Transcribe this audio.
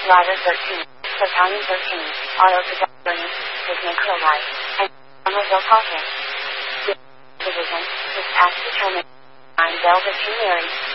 Rider 13, Battalion 13, Auto Production, Disney Chloride, and Somerville Pocket. Division, dispatch determined. 9 Velvet Mary.